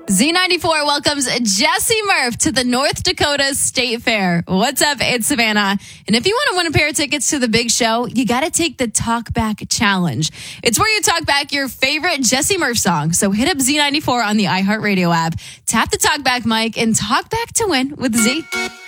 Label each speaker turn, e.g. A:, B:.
A: Z94 welcomes Jesse Murph to the North Dakota State Fair. What's up? It's Savannah. And if you want to win a pair of tickets to the big show, you got to take the Talk Back Challenge. It's where you talk back your favorite Jesse Murph song. So hit up Z94 on the iHeartRadio app, tap the Talk Back mic, and talk back to win with Z.